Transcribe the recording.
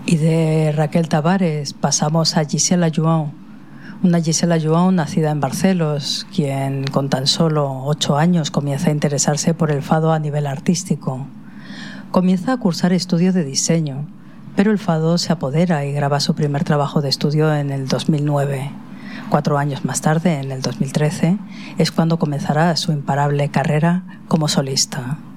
Y de Raquel Tavares pasamos a Gisela João, una Gisela João nacida en Barcelos, quien con tan solo 8 años comienza a interesarse por el fado a nivel artístico. Comienza a cursar estudios de diseño, pero el fado se apodera y graba su primer trabajo de estudio en el 2009. 4 años más tarde, en el 2013, es cuando comenzará su imparable carrera como solista.